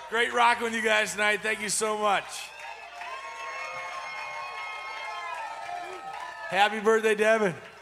Great rocking with you guys tonight. Thank you so much. Happy birthday, Devin.